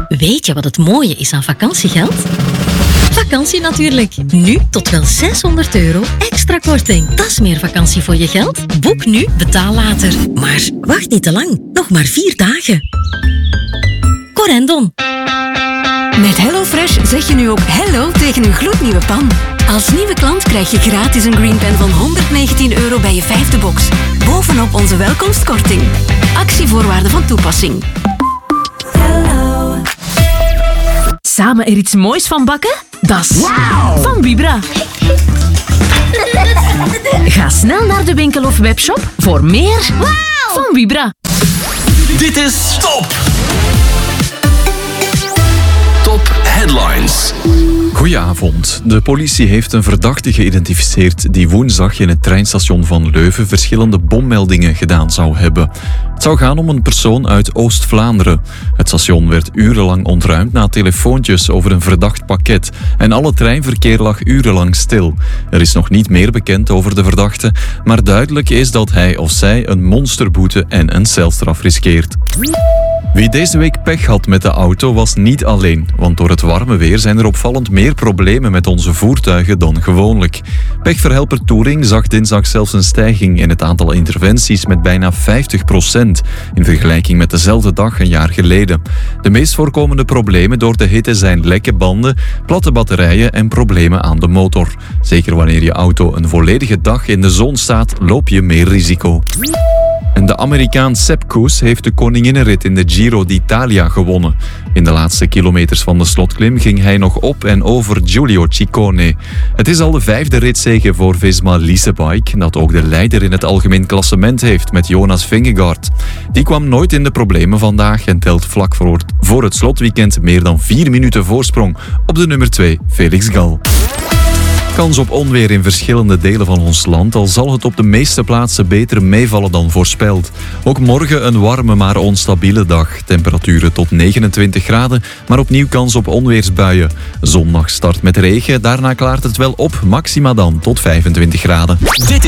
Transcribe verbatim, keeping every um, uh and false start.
Weet je wat het mooie is aan vakantiegeld? Vakantie natuurlijk. Nu tot wel zeshonderd euro extra korting. Dat is meer vakantie voor je geld. Boek nu, betaal later. Maar wacht niet te lang. Nog maar vier dagen. Corendon. Met HelloFresh zeg je nu ook hello tegen een gloednieuwe pan. Als nieuwe klant krijg je gratis een Green Pen van honderdnegentien euro bij je vijfde box. Bovenop onze welkomstkorting. Actievoorwaarden van toepassing. Hello. Samen er iets moois van bakken? Dat is wow. Van Vibra. Ga snel naar de winkel of webshop voor meer wow. Van Vibra. Dit is Top! Top Headlines. Goedenavond. De politie heeft een verdachte geïdentificeerd die woensdag in het treinstation van Leuven verschillende bommeldingen gedaan zou hebben. Het zou gaan om een persoon uit Oost-Vlaanderen. Het station werd urenlang ontruimd na telefoontjes over een verdacht pakket en alle treinverkeer lag urenlang stil. Er is nog niet meer bekend over de verdachte, maar duidelijk is dat hij of zij een monsterboete en een celstraf riskeert. Wie deze week pech had met de auto was niet alleen, want door het warme weer zijn er opvallend meer problemen met onze voertuigen dan gewoonlijk. Pechverhelper Touring zag dinsdag zelfs een stijging in het aantal interventies met bijna vijftig procent in vergelijking met dezelfde dag een jaar geleden. De meest voorkomende problemen door de hitte zijn lekke banden, platte batterijen en problemen aan de motor. Zeker wanneer je auto een volledige dag in de zon staat, loop je meer risico. En de Amerikaan Sepp Kuss heeft de koninginnenrit in de Giro d'Italia gewonnen. In de laatste kilometers van de slotklim ging hij nog op en over Giulio Ciccone. Het is al de vijfde ritzege voor Visma Leasebike, dat ook de leider in het algemeen klassement heeft met Jonas Vingegaard. Die kwam nooit in de problemen vandaag en telt vlak voor het slotweekend meer dan vier minuten voorsprong op de nummer twee, Felix Gal. Kans op onweer in verschillende delen van ons land, al zal het op de meeste plaatsen beter meevallen dan voorspeld. Ook morgen een warme maar onstabiele dag. Temperaturen tot negenentwintig graden, maar opnieuw kans op onweersbuien. Zondag start met regen, daarna klaart het wel op, maxima dan tot vijfentwintig graden. Dit